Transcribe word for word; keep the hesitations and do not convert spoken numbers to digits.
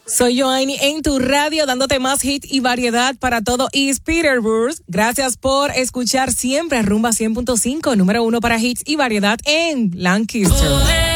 Soy Joanny en tu radio, dándote más hit y variedad para todo East Peterborough. Gracias por escuchar siempre Rumba cien punto cinco, número uno para hits y variedad en Lancaster.